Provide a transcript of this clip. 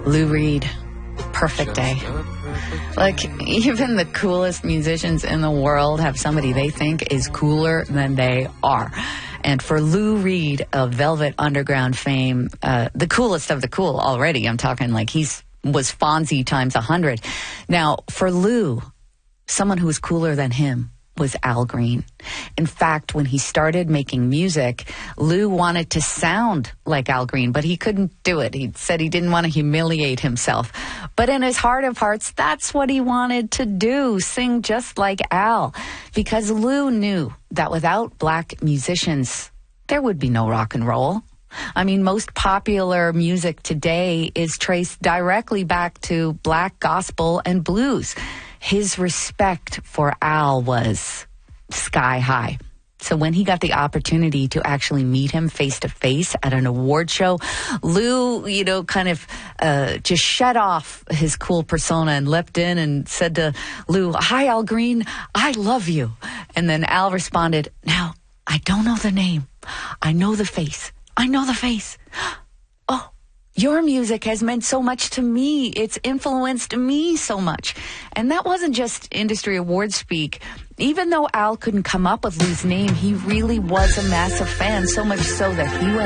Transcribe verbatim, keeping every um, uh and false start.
Lou Reed, Perfect Day. Like, even the coolest musicians in the world have somebody they think is cooler than they are. And for Lou Reed of Velvet Underground fame, uh, the coolest of the cool already. I'm talking like he's was Fonzie times a hundred. Now, for Lou, someone who was cooler than him was Al Green. In fact, when he started making music, Lou wanted to sound like Al Green, but he couldn't do it. He said he didn't want to humiliate himself. But in his heart of hearts, that's what he wanted to do, sing just like Al. Because Lou knew that without black musicians, there would be no rock and roll. I mean, most popular music today is traced directly back to black gospel and blues. His respect for Al was sky high. So when he got the opportunity to actually meet him face to face at an award show, Lou, you know, kind of uh, just shut off his cool persona and leapt in and said to Lou, "Hi, Al Green, I love you." And then Al responded, "Now, I don't know the name. I know the face. I know the face. Oh, your music has meant so much to me. It's influenced me so much." And that wasn't just industry award speak. Even though Al couldn't come up with Lou's name, he really was a massive fan, so much so that he went